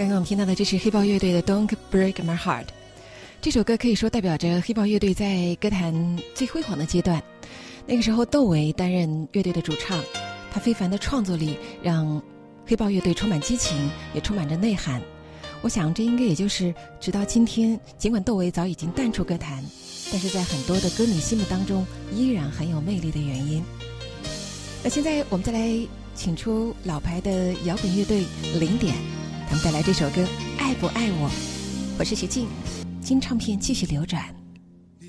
刚刚我们听到的这是黑豹乐队的 Don't Break My Heart， 这首歌可以说代表着黑豹乐队在歌坛最辉煌的阶段。那个时候窦唯担任乐队的主唱，他非凡的创作力让黑豹乐队充满激情，也充满着内涵。我想这应该也就是直到今天，尽管窦唯早已经淡出歌坛，但是在很多的歌迷心目当中依然很有魅力的原因。那现在我们再来请出老牌的摇滚乐队零点，他们带来这首歌《爱不爱我》。我是徐静，金唱片继续流转。